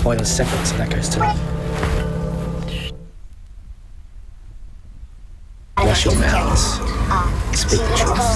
Toil is separate, so that goes to... Wash your mouths. Speak the truth.